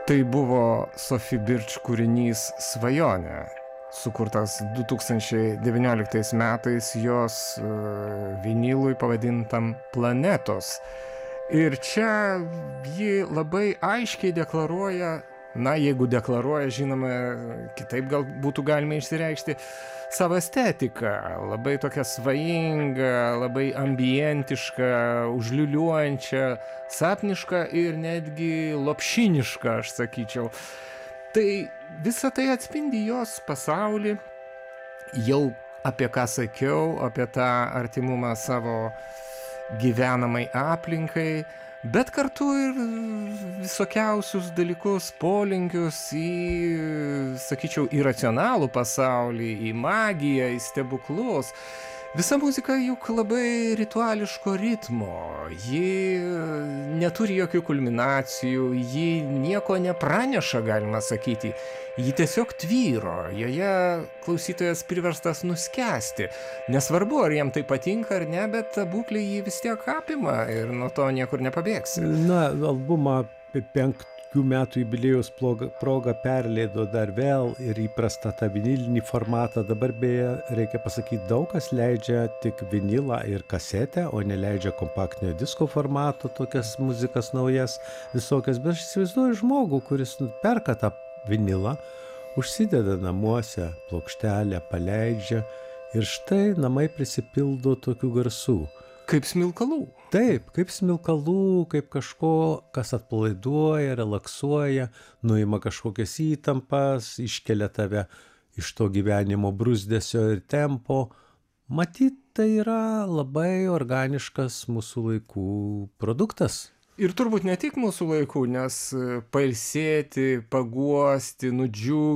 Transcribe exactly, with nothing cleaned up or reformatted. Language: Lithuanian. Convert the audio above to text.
Tai buvo Sophie Birch kūrinys Svajonė, sukurtas du tūkstančiai devynioliktais metais jos uh, vinilui pavadintam Planetos. Ir čia ji labai aiškiai deklaruoja, na, jeigu deklaruoja, žinoma, kitaip gal būtų galima išsireikšti, savo estetiką, labai tokia svajinga, labai ambientiška, užliuliuojančia, sapniška ir netgi lopšiniška, aš sakyčiau. Tai visa tai atspindi jos pasaulį, jau apie ką sakiau, apie tą artimumą savo gyvenamai aplinkai, bet kartu ir visokiausius dalykus, polinkius į, sakyčiau, iracionalų pasaulį, į magiją, į stebuklus. Visa muzika juk labai rituališko ritmo, ji neturi jokių kulminacijų, ji nieko nepraneša, galima sakyti, ji tiesiog tvyro, joje klausytojas priverstas nuskęsti. Nesvarbu, ar jam tai patinka ar ne, bet ta būklė jį vis tiek apima ir nuo to niekur nepabėgsi. Na, albumą penktų metų jubiliejaus proga perleido dar vėl ir įprasta tą vinilinį formatą. Dabar beje, reikia pasakyti, daug kas leidžia tik vinilą ir kasetę, o neleidžia kompaktinio disko formato, tokias muzikas naujas visokias. Bet aš įsivaizduoju žmogų, kuris perka tą vinilą, užsideda namuose plokštelę, paleidžia ir štai namai prisipildo tokių garsų. Kaip smilkalų. Taip, kaip smilkalų, kaip kažko, kas atpalaiduoja, relaksuoja, nuima kažkokias įtampas, iškelia tave iš to gyvenimo bruzdesio ir tempo. Matyt, tai yra labai organiškas mūsų laikų produktas. Ir turbūt ne tik mūsų laikų, nes pailsėti, paguosti, nudžiugti,